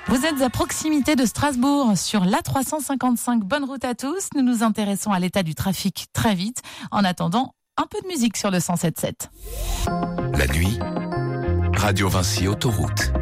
Vous êtes à proximité de Strasbourg, sur l'A355. Bonne route à tous. Nous nous intéressons à l'état du trafic très vite. En attendant, un peu de musique sur le 107.7. La nuit, Radio Vinci Autoroute.